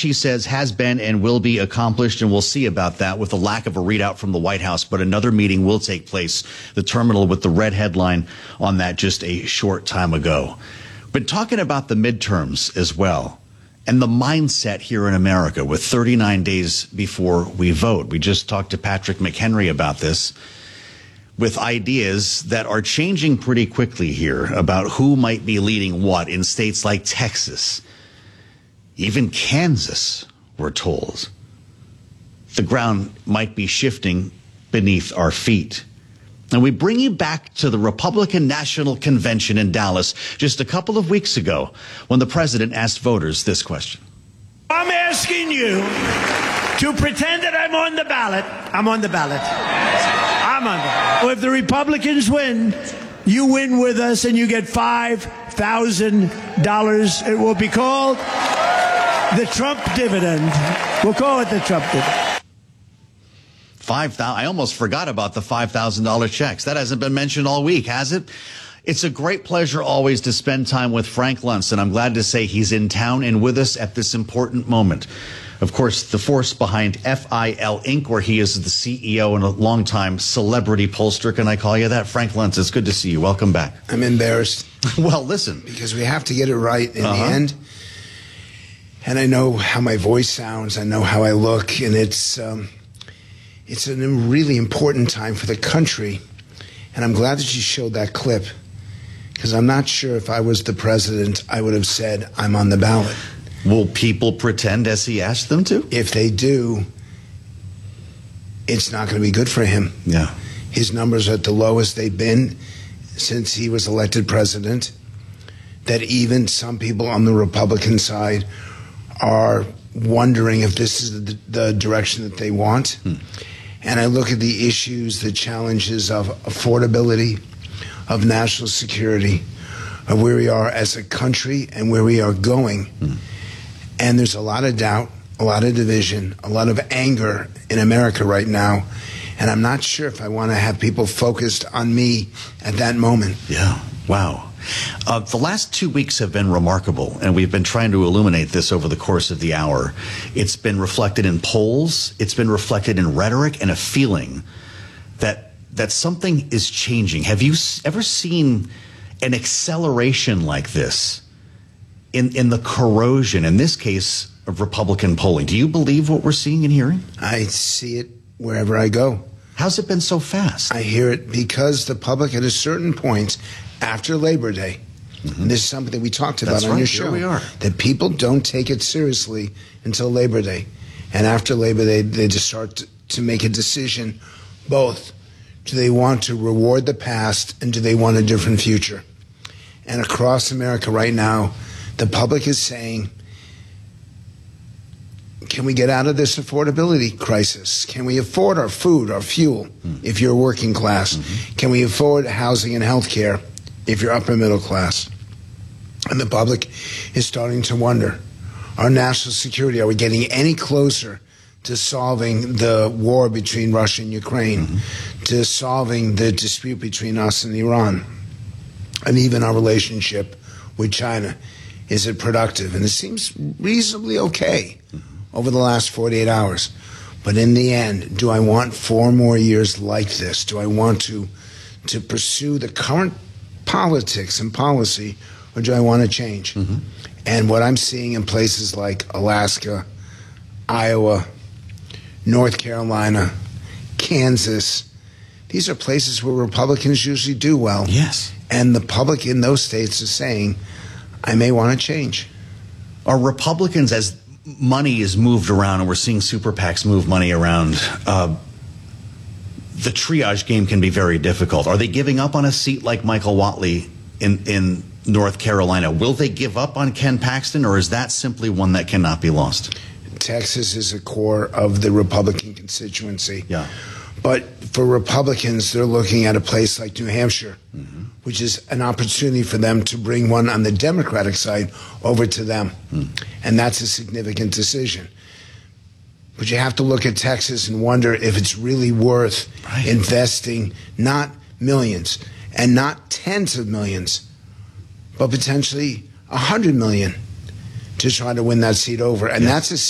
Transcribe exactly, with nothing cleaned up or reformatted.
much, he says, has been and will be accomplished, and we'll see about that with the lack of a readout from the White House. But another meeting will take place, the terminal with the red headline on that just a short time ago. But talking about the midterms as well, and the mindset here in America with thirty-nine days before we vote. We just talked to Patrick McHenry about this, with ideas that are changing pretty quickly here about who might be leading what in states like Texas, even Kansas, we're told. The ground might be shifting beneath our feet. And we bring you back to the Republican National Convention in Dallas just a couple of weeks ago when the president asked voters this question. I'm asking you to pretend that I'm on the ballot. I'm on the ballot. I'm on the ballot. If the Republicans win, you win with us and you get five thousand dollars. It will be called the Trump dividend. We'll call it the Trump dividend. Five thousand. I almost forgot about the five thousand dollar checks. That hasn't been mentioned all week, has it? It's a great pleasure always to spend time with Frank Luntz, and I'm glad to say he's in town and with us at this important moment. Of course, the force behind F I L Incorporated, where he is the C E O and a longtime celebrity pollster. Can I call you that? Frank Luntz, it's good to see you. Welcome back. I'm embarrassed. Well, listen. Because we have to get it right in uh-huh. the end. And I know how my voice sounds. I know how I look. And it's um, it's a really important time for the country. And I'm glad that you showed that clip. Because I'm not sure if I was the president, I would have said, I'm on the ballot. Will people pretend as he asked them to? If they do, it's not going to be good for him. Yeah. His numbers are at the lowest they've been since he was elected president. That even some people on the Republican side are wondering if this is the, the direction that they want. Hmm. And I look at the issues, the challenges of affordability, of national security, of where we are as a country and where we are going. Hmm. And there's a lot of doubt, a lot of division, a lot of anger in America right now. And I'm not sure if I want to have people focused on me at that moment. Yeah. Wow. Uh, the last two weeks have been remarkable, and we've been trying to illuminate this over the course of the hour. It's been reflected in polls. It's been reflected in rhetoric and a feeling that that something is changing. Have you ever seen an acceleration like this in, in the corrosion, in this case, of Republican polling? Do you believe what we're seeing and hearing? I see it wherever I go. How's it been so fast? I hear it because the public at a certain point after Labor Day, mm-hmm. and this is something that we talked about That's on right. your show, Here we are. that people don't take it seriously until Labor Day. And after Labor Day, they just start to, to make a decision, both, do they want to reward the past and do they want a different future? And across America right now, the public is saying, can we get out of this affordability crisis? Can we afford our food, our fuel, mm. if you're working class? Mm-hmm. Can we afford housing and health care if you're upper middle class? And the public is starting to wonder, our national security, are we getting any closer to solving the war between Russia and Ukraine, mm-hmm. to solving the dispute between us and Iran, and even our relationship with China? Is it productive? And it seems reasonably okay mm-hmm. over the last forty-eight hours. But in the end, do I want four more years like this? Do I want to, to pursue the current politics and policy, or do I want to change? Mm-hmm. And what I'm seeing in places like Alaska, Iowa, North Carolina, Kansas, these are places where Republicans usually do well. Yes. And the public in those states is saying, I may want to change. Are Republicans, as money is moved around and we're seeing super PACs move money around, uh, the triage game can be very difficult. Are they giving up on a seat like Michael Whatley in, in North Carolina? Will they give up on Ken Paxton, or is that simply one that cannot be lost? Texas is a core of the Republican constituency. Yeah. But for Republicans, they're looking at a place like New Hampshire, mm-hmm. which is an opportunity for them to bring one on the Democratic side over to them. Mm. And that's a significant decision. But you have to look at Texas and wonder if it's really worth right. investing not millions and not tens of millions, but potentially a hundred million to try to win that seat over. And yes. that's a